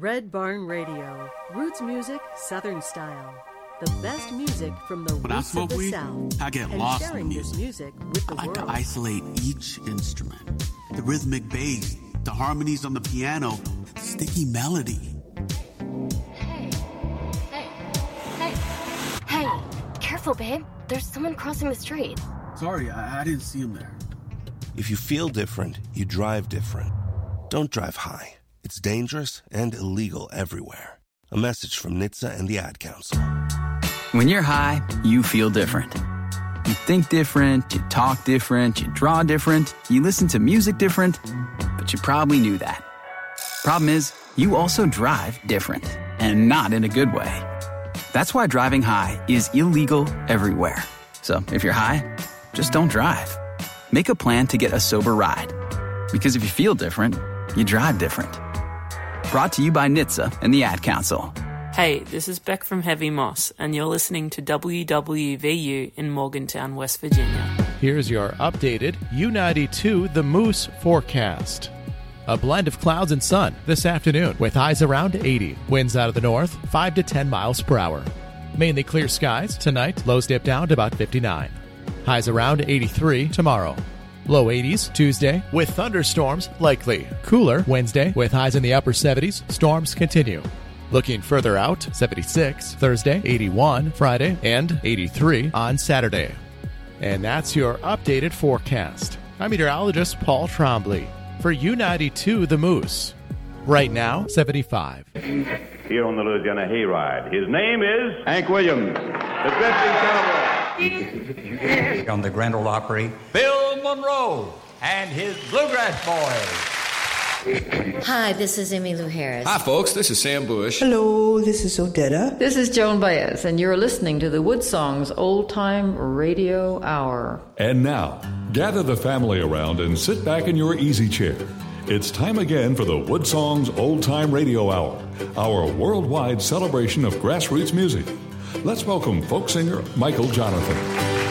Red Barn Radio. Roots music, Southern style. The best music from the When I roots of smoke the weed, South. I get and lost in sharing the this music with the I like world. to isolate each instrument. The rhythmic bass, the harmonies on the piano, the sticky melody. Hey, careful, babe. There's someone crossing the street. Sorry, I didn't see him there. If you feel different, you drive different. Don't drive high. It's dangerous and illegal everywhere. A message from NHTSA and the Ad Council. When you're high, you feel different. You think different, you talk different, you draw different, you listen to music different, but you probably knew that. Problem is, you also drive different, and not in a good way. That's why driving high is illegal everywhere. So if you're high, just don't drive. Make a plan to get a sober ride. Because if you feel different, you drive different. Brought to you by NHTSA and the Ad Council. Hey, this is Beck from Heavy Moss, and you're listening to WWVU in Morgantown, West Virginia. Here's your updated U92 The Moose forecast. A blend of clouds and sun this afternoon with highs around 80. Winds out of the north, 5 to 10 miles per hour. Mainly clear skies tonight, lows dip down to about 59. Highs around 83 tomorrow. Low 80s Tuesday with thunderstorms likely. Cooler Wednesday with highs in the upper 70s. Storms continue. Looking further out, 76 Thursday, 81 Friday, and 83 on Saturday. And that's your updated forecast. I'm meteorologist Paul Trombley for U92 The Moose. Right now, 75. Here on the Louisiana Hayride, his name is Hank Williams, the drifting cowboy. On the Grand Ole Opry, Bill Monroe and his Bluegrass Boys. Hi, this is Emmylou Harris. Hi, folks. This is Sam Bush. Hello, this is Odetta. This is Joan Baez, and you're listening to the Wood Songs Old Time Radio Hour. And now, gather the family around and sit back in your easy chair. It's time again for the Wood Songs Old Time Radio Hour, our worldwide celebration of grassroots music. Let's welcome folk singer Michael Jonathan.